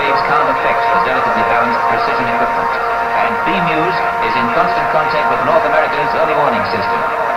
waves can't affect the delicately balanced precision equipment. And B-Muse is in constant contact with North America's early warning system.